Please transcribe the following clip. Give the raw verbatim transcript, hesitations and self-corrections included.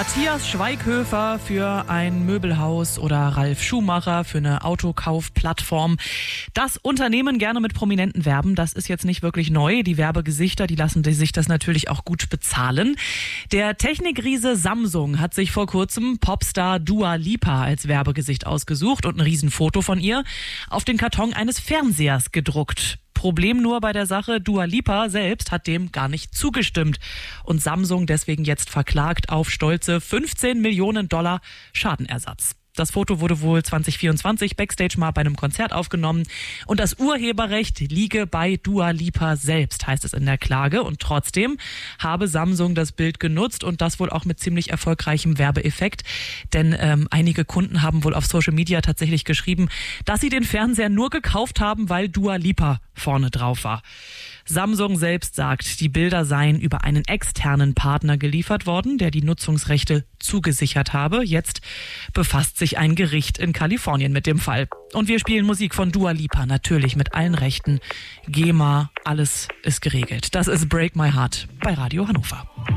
Matthias Schweighöfer für ein Möbelhaus oder Ralf Schumacher für eine Autokaufplattform. Das Unternehmen gerne mit Prominenten werben, das ist jetzt nicht wirklich neu. Die Werbegesichter, die lassen sich das natürlich auch gut bezahlen. Der Technikriese Samsung hat sich vor kurzem Popstar Dua Lipa als Werbegesicht ausgesucht und ein Riesenfoto von ihr auf den Karton eines Fernsehers gedruckt. Problem nur bei der Sache, Dua Lipa selbst hat dem gar nicht zugestimmt und Samsung deswegen jetzt verklagt auf stolze fünfzehn Millionen Dollar Schadenersatz. Das Foto wurde wohl zwanzig vierundzwanzig Backstage mal bei einem Konzert aufgenommen und das Urheberrecht liege bei Dua Lipa selbst, heißt es in der Klage. Und trotzdem habe Samsung das Bild genutzt und das wohl auch mit ziemlich erfolgreichem Werbeeffekt. Denn ähm, einige Kunden haben wohl auf Social Media tatsächlich geschrieben, dass sie den Fernseher nur gekauft haben, weil Dua Lipa vorne drauf war. Samsung selbst sagt, die Bilder seien über einen externen Partner geliefert worden, der die Nutzungsrechte zugesichert habe. Jetzt befasst sich ein Gericht in Kalifornien mit dem Fall. Und wir spielen Musik von Dua Lipa, natürlich mit allen Rechten. GEMA, alles ist geregelt. Das ist Break My Heart bei Radio Hannover.